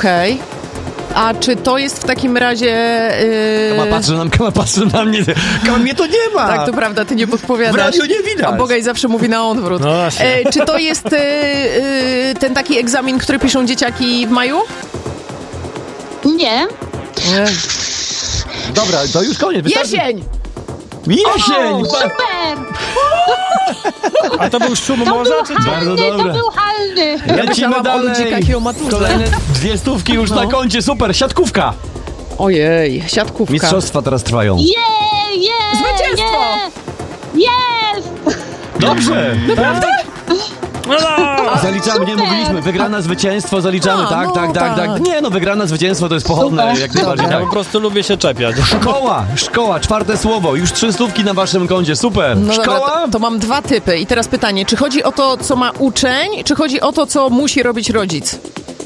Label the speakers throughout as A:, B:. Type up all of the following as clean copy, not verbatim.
A: Okej. A czy to jest w takim razie...
B: Kama patrzy na mnie. Kama, mnie to nie ma.
A: Tak, to prawda, ty nie podpowiadasz.
B: W radiu nie widać.
A: A Bogaj zawsze mówi na odwrót.
C: No właśnie.
A: Czy to jest ten taki egzamin, który piszą dzieciaki w maju?
D: Nie.
B: Dobra, to już koniec. Wystarczy.
A: Jesień!
B: Jesień!
D: Super!
C: A to był szum morza, czy co?
B: Bardzo
D: To
B: dobre.
D: był halny.
B: Lecimy
A: myślałam o
B: dalej.
A: ludzikach i o maturze.
B: Kolejne 2 stówki już na koncie. Super, siatkówka.
A: Ojej, siatkówka.
B: Mistrzostwa teraz trwają.
A: Zwycięstwo!
D: Jest!
B: Dobrze.
A: Naprawdę?
B: Zaliczamy, nie
D: Super.
B: mówiliśmy. Wygrana zwycięstwo, zaliczamy.
A: A,
B: tak,
A: no
B: tak, tak,
A: tak.
B: tak. Nie no, wygrana zwycięstwo to jest pochodne,
D: Super.
B: jak najbardziej.
C: Ja
B: Tak.
C: po prostu lubię się czepiać.
B: Szkoła, 4 słowo. Już 3 stówki na waszym koncie. Super.
A: No dobra,
B: Szkoła?
A: to mam 2 typy. I teraz pytanie, czy chodzi o to, co ma uczeń, czy chodzi o to, co musi robić rodzic?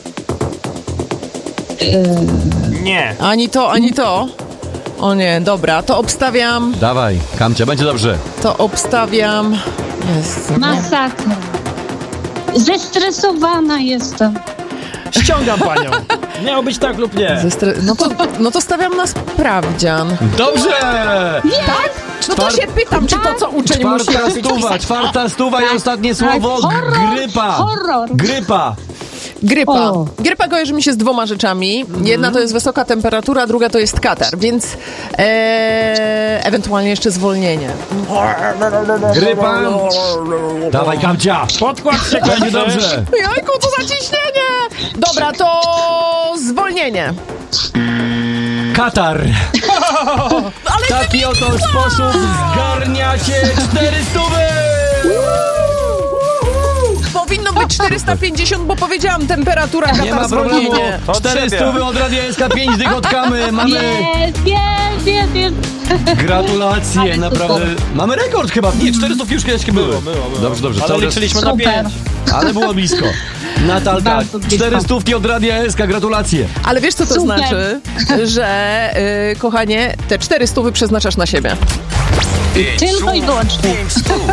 C: Nie.
A: Ani to, ani to. O nie, dobra, to obstawiam,
B: Dawaj, Kamcia, będzie dobrze.
A: Jest.
D: Masakra. Zestresowana jestem.
C: Ściągam panią. Miało być tak lub nie.
A: No to stawiam na sprawdzian.
B: Dobrze!
A: Tak? No to się pytam, czy to, co uczeń musi robić.
B: Czwarta stuwa i ostatnie słowo.
D: Horror,
B: Grypa.
D: horror.
B: Grypa.
A: Grypa.
D: O.
A: Grypa kojarzy mi się z 2 rzeczami. Jedna to jest wysoka temperatura, druga to jest katar, więc ewentualnie jeszcze zwolnienie.
B: Grypa. Dawaj, Kamcia.
C: Podkład się
B: Będzie
C: kończy.
B: dobrze.
A: Jajku, co za ciśnienie! Dobra, to zwolnienie.
B: Katar. W taki oto sposób zgarniacie 400.
A: Powinno być 450, bo powiedziałam temperatura,
B: Nie
A: katar,
B: ma problemu.
A: zwolnienie.
C: Od
B: 400
C: siebie.
B: od Radia SK, 5 dych od Kamy. Mamy
D: Jest.
B: gratulacje,
D: Ale
B: naprawdę.
D: super.
B: Mamy rekord chyba. Nie, 400 już kiedyś były.
C: Było.
B: Dobrze,
C: Ale
B: cały czas-
C: liczyliśmy na 5.
D: Super.
B: Ale było blisko. Natalka,
D: Bardzo blisko.
B: 400 od Radia SK, gratulacje.
A: Ale wiesz, co to
D: Super.
A: znaczy? Że, kochanie, te 400 przeznaczasz na siebie.
D: Tylko i wyłącznie.